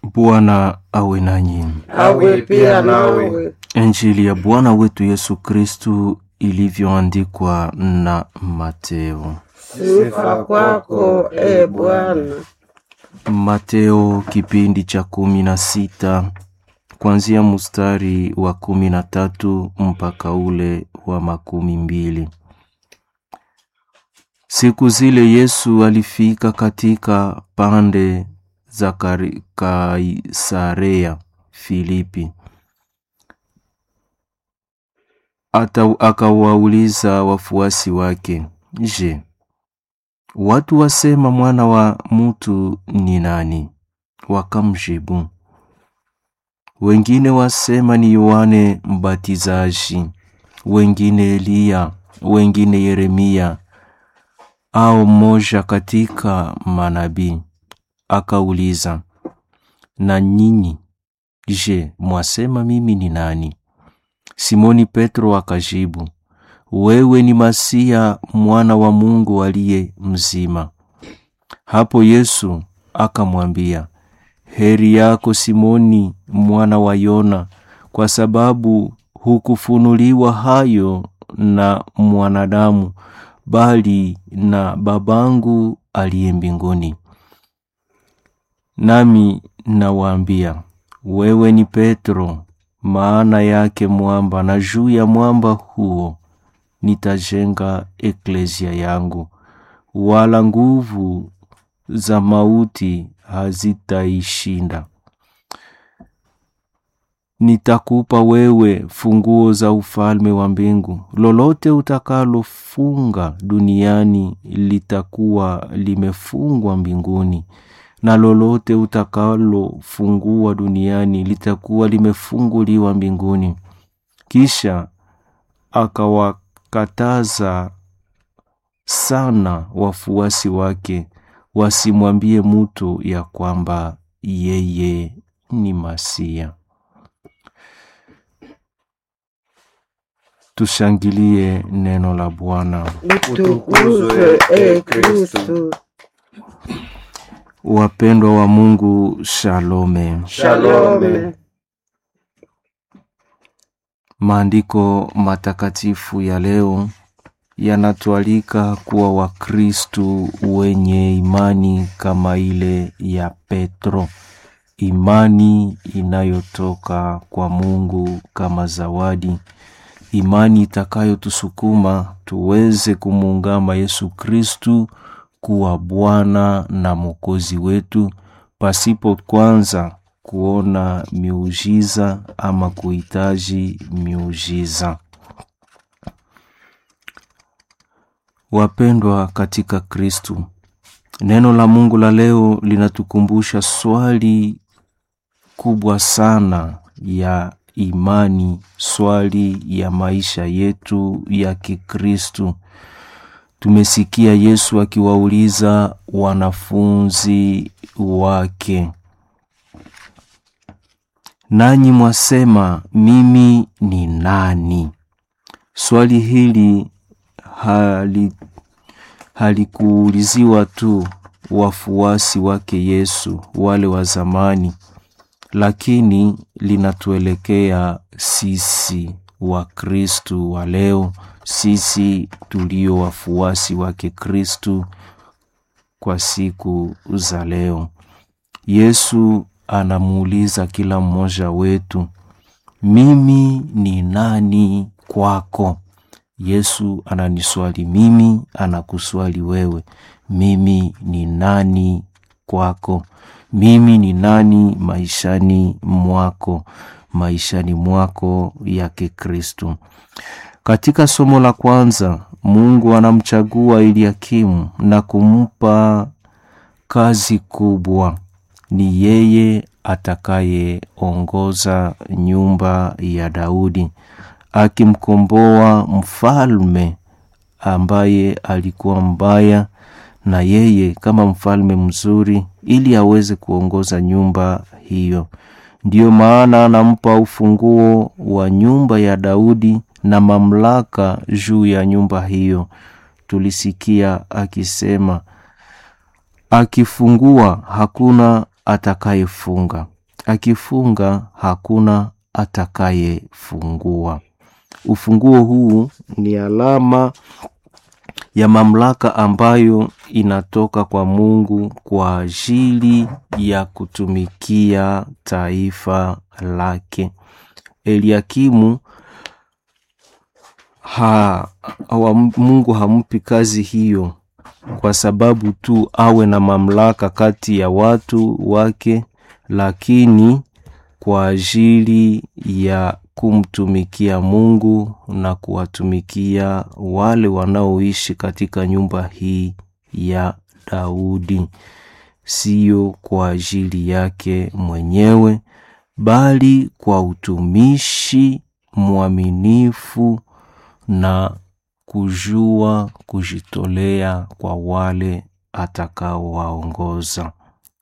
Bwana awe nanyi. Awe pia nawe. Injili ya Bwana wetu Yesu Kristu ilivyoandikwa na Mateo. Sifa kwako, Bwana. Mateo kipindi cha 16 kuanzia mstari wa 13 mpaka ule wa 12. Siku zile Yesu alifika katika pande za Kaisarea Filipi. Akawauliza wafuasi wake, "Je, watu wasema mwana wa mtu ni nani?" Wakamjibu, "Wengine wasema ni Yohane Mbatizaji, wengine Elia, wengine Yeremia au mmoja katika manabii." Akauliza, "Na nyinyi, je, mwasema mimi ni nani?" Simoni Petro akajibu, "Wewe ni Masia, mwana wa Mungu aliye mzima." Hapo Yesu akamwambia, "Heri yako Simoni, mwana wa Yona, kwa sababu hukufunuliwa hayo na mwanadamu, bali na Babangu aliye mbinguni. Nami nawaambia, wewe ni Petro, maana yake mwamba, na juu ya mwamba huo nitajenga eklesia yangu, wala nguvu za mauti hazitaishinda. Nitakupa wewe funguo za ufalme wa mbingu. Lolote utakalofunga duniani litakuwa limefungwa mbinguni, na lolote utakalofungua duniani litakuwa limefunguliwa mbinguni." Kisha akawakataza sana wafuasi wake wasimwambie mtu ya kwamba yeye ni Masia. Tushangilie neno la Bwana. Utukuzwe, Kristo. Wapendwa wa Mungu, shalome. Shalome. Maandiko matakatifu ya leo yanatualika kuwa Wakristu wenye imani kama ile ya Petro, imani inayotoka kwa Mungu kama zawadi, imani itakayotusukuma tuweze kumuungama Yesu Kristu kuwa Bwana na Mwokozi wetu, pasipo kwanza kuona miujiza ama kuhitaji miujiza. Wapendwa katika Kristu, neno la Mungu la leo linatukumbusha swali kubwa sana ya imani, swali ya maisha yetu ya Kikristu. Tumesikia Yesu akiwauliza wanafunzi wake, "Nanyi mwasema mimi ni nani?" Swali hili halikuuliziwa tu wafuasi wake Yesu wale wa zamani, lakini linatuelekea sisi wa Kristu wa leo, sisi tulio wafuasi wake Kristu kwa siku za leo. Yesu anamuuliza kila mmoja wetu, "Mimi ni nani kwako?" Yesu ananiswali mimi, anakuswali wewe. Mimi ni nani kwako? Mimi ni nani maishani mwako yake Kristo? Katika somo la kwanza, Mungu anamchagua Eliakimu na kumpa kazi kubwa. Ni yeye atakayeongoza nyumba ya Daudi, akimkomboa mfalme ambaye alikuwa mbaya, na yeye kama mfalme mzuri ili aweze kuongoza nyumba hiyo. Ndiyo maana anampa ufunguo wa nyumba ya Daudi na mamlaka juu ya nyumba hiyo. Tulisikia akisema, akifungua hakuna atakayefunga, akifunga hakuna atakayefungua. Ufunguo huu ni alama ya mamlaka ambayo inatoka kwa Mungu kwa ajili ya kutumikia taifa lake. Eliakimu Mungu hampi kazi hiyo kwa sababu tu awe na mamlaka kati ya watu wake, lakini kwa ajili ya kumtumikia Mungu na kuwatumikia wale wanaoishi katika nyumba hii ya Daudi. Sio kwa ajili yake mwenyewe, bali kwa utumishi mwaminifu na kujua kujitolea kwa wale atakao waongoza.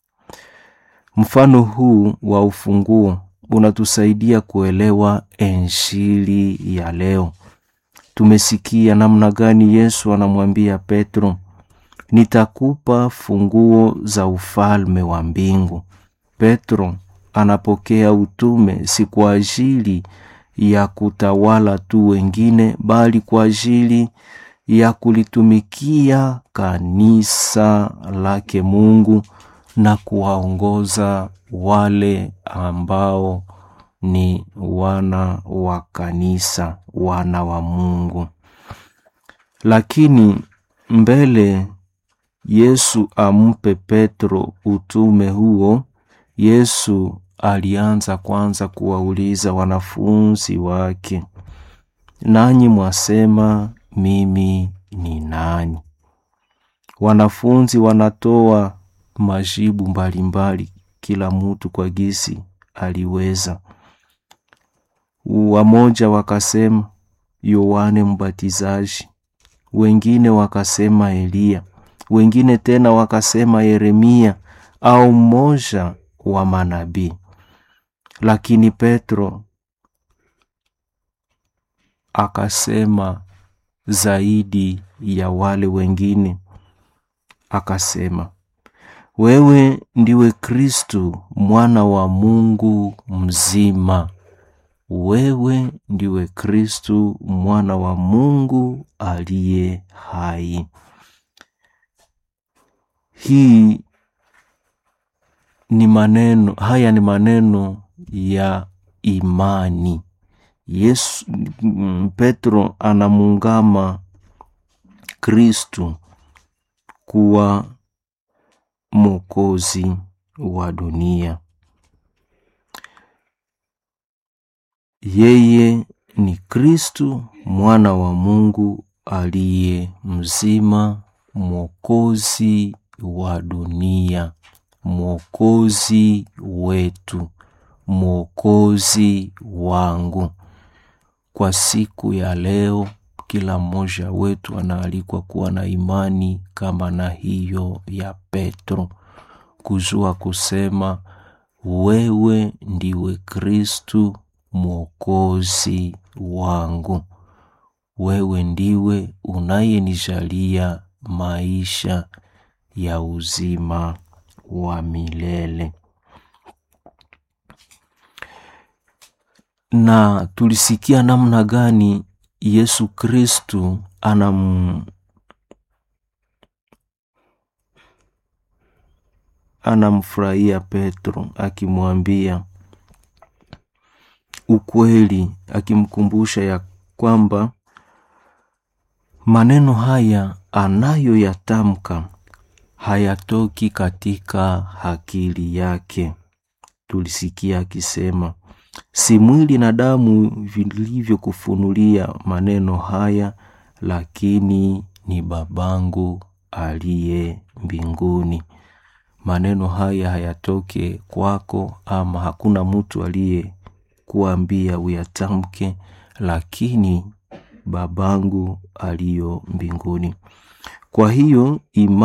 Mfano huu wa ufunguo unatusaidia kuelewa Injili ya leo. Tumesikia namna gani Yesu anamwambia Petro, nitakupa funguo za ufalme wa mbingu. Petro anapokea utume si kwa ajili ya kutawala tu wengine, bali kwa ajili ya kulitumikia kanisa lake Mungu na kuwaongoza wale ambao ni wana wa kanisa, wana wa Mungu. Lakini mbele Yesu ampe Petro utume huo, Yesu alianza kwanza kuwauliza wanafunzi wake, nanyi mwasema mimi ni nani? Wanafunzi wanatoa majibu mbalimbali, kila mtu kwa gisi aliweza. Wamoja wakasema Yohane Mbatizaji, wengine wakasema Elia, wengine tena wakasema Yeremia au mmoja wa manabii. Lakini Petro akasema zaidi ya wale wengine, akasema, wewe ndiwe Kristo, mwana wa Mungu mzima. Wewe ndiwe Kristo, mwana wa Mungu aliye hai. Haya ni maneno ya imani. Petro anamungama Kristo kuwa Mwokozi wa dunia. Yeye ni Kristo, mwana wa Mungu aliye mzima, Mwokozi wa dunia, Mwokozi wetu, Mwokozi wangu. Kwa siku ya leo, kila mmoja wetu anaalikwa kuwa na imani kama na hiyo ya Petro, kujua kusema, wewe ndiwe Kristo, Mwokozi wangu. Wewe ndiwe unayenijalia maisha ya uzima wa milele. Na tulisikia namna gani Yesu Kristo anamfurahia Petro, akimwambia ukweli, akimkumbusha ya kwamba maneno haya anayoyatamka hayatoki katika akili yake. Tulisikia akisema, si mwili na damu vilivyokufunulia maneno haya, lakini ni babangu aliye mbinguni. Maneno haya hayatoke kwako, ama hakuna mtu aliye kuambia uyatamke, lakini babangu aliyo mbinguni. Kwa hiyo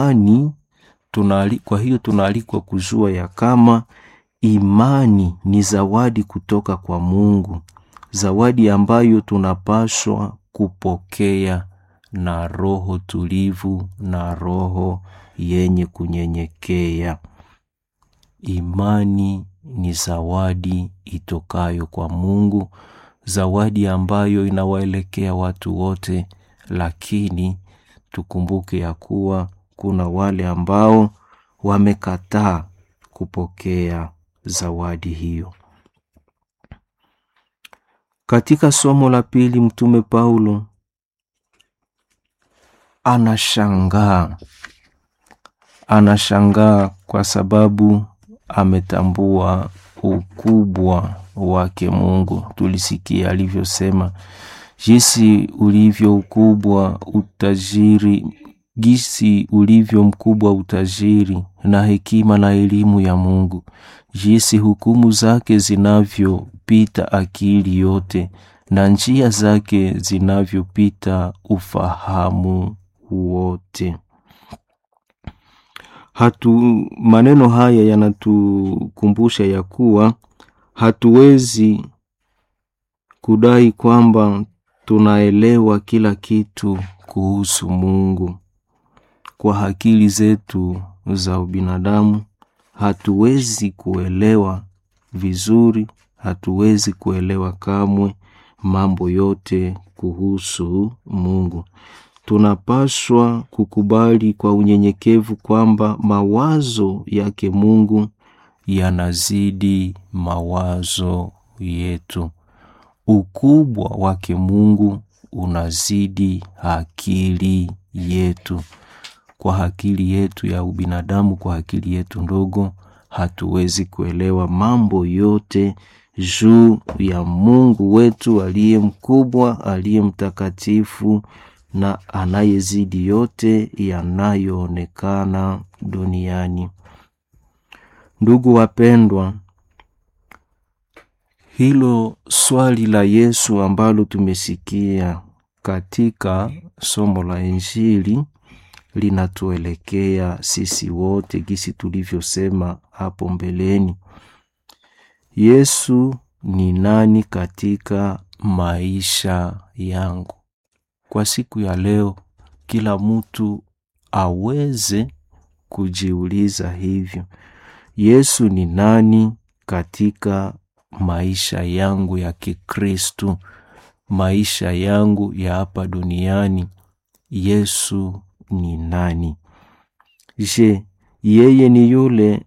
tunaalikwa kujua ya kama imani ni zawadi kutoka kwa Mungu, zawadi ambayo tunapaswa kupokea na roho tulivu na roho yenye kunyenyekea. imani ni zawadi itokayo kwa Mungu, zawadi ambayo inawaelekea watu wote, lakini tukumbuke ya kuwa kuna wale ambao wamekataa kupokea zawadi hiyo. Katika somo la pili, Mtume Paulo anashangaa kwa sababu ametambua ukubwa wake Mungu. Tulisikia alivyosema, jinsi ulivyo ukubwa utajiri, jinsi ulivyo mkubwa utajiri na hekima na elimu ya Mungu, jinsi hukumu zake zinavyopita akili yote na njia zake zinavyopita ufahamu wote. Maneno haya yanatukumbusha ya kuwa hatuwezi kudai kwamba tunaelewa kila kitu kuhusu Mungu. Kwa akili zetu za ubinadamu hatuwezi kuelewa vizuri, hatuwezi kuelewa kamwe mambo yote kuhusu Mungu. Tunapaswa kukubali kwa unyenyekevu kwamba mawazo yake Mungu yanazidi mawazo yetu. Ukubwa wake Mungu unazidi akili yetu. Kwa akili yetu ya ubinadamu, kwa akili yetu ndogo, hatuwezi kuelewa mambo yote juu ya Mungu wetu aliye mkubwa, aliye mtakatifu na anayezidi yote yanayoonekana duniani. Ndugu wapendwa, hilo swali la Yesu ambalo tumesikia katika somo la Injili linatuelekea sisi wote, gisi tulivyosema hapo mbeleni. Yesu ni nani katika maisha yangu? Kwa siku ya leo, kila mtu aweze kujiuliza hivyo. Yesu ni nani katika maisha yangu ya Kikristo, maisha yangu ya hapa duniani? Yesu ni nani? Je, yeye ni yule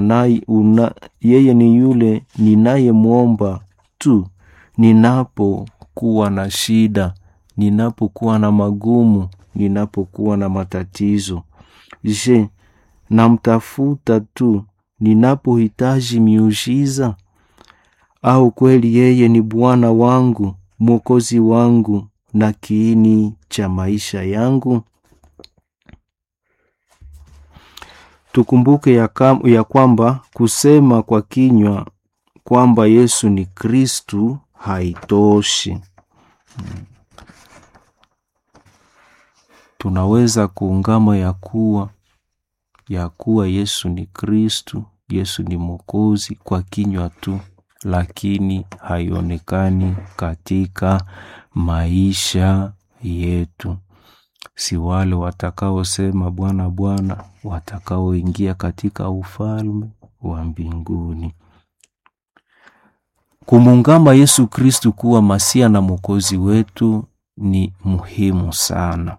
ninayemwomba tu ninapokuwa na shida, ninapokuwa na magumu, ninapokuwa na matatizo? Je, namtafuta tu ninapohitaji miujiza? Au kweli yeye ni Bwana wangu, Mwokozi wangu na kiini cha maisha yangu? Tukumbuke ya kwamba kusema kwa kinywa kwamba Yesu ni Kristu haitoshi. Tunaweza kuungama ya kuwa Yesu ni Kristu, Yesu ni Mwokozi kwa kinywa tu, lakini haionekani katika maisha yetu. Si wale watakaosema Bwana Bwana watakaoingia katika ufalme wa mbinguni. Kumungama Yesu Kristu kuwa Masia na Mwokozi wetu ni muhimu sana.